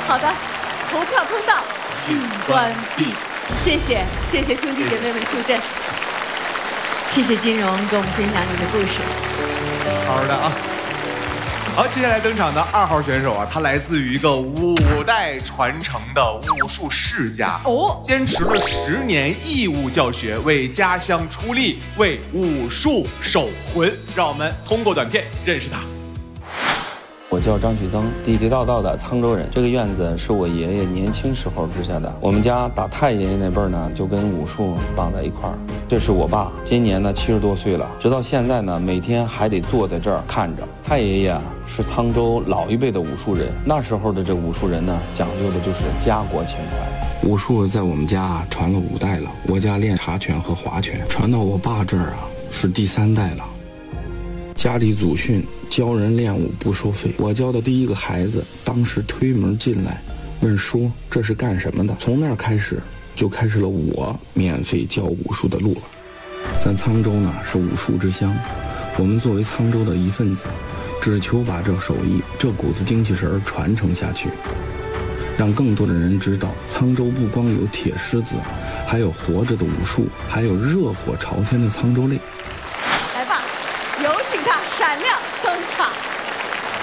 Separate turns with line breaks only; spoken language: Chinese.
好的，投票通道请关闭。谢谢兄弟姐妹们助阵，谢谢金荣跟我们分享你的故事。
好的啊。好，接下来登场的2号选手啊，他来自于一个5代传承的武术世家哦，坚持了10年义务教学，为家乡出力，为武术守魂。让我们通过短片认识他。
我叫张旭增，地地道道的沧州人。这个院子是我爷爷年轻时候支下的。我们家打太爷爷那辈儿呢，就跟武术绑在一块儿。这是我爸，今年呢70多岁了，直到现在呢，每天还得坐在这儿看着。太爷爷是沧州老一辈的武术人，那时候的这武术人呢，讲究的就是家国情怀。武术在我们家传了5代了，我家练茶拳和划拳，传到我爸这儿啊，是第3代了。家里祖训教人练武不收费，我教的第一个孩子当时推门进来问叔这是干什么的，从那儿开始就开始了我免费教武术的路了。咱沧州呢是武术之乡，我们作为沧州的一份子，只求把这手艺这股子精气神传承下去，让更多的人知道沧州不光有铁狮子，还有活着的武术，还有热火朝天的沧州泪。
来吧，有请他闪亮登场。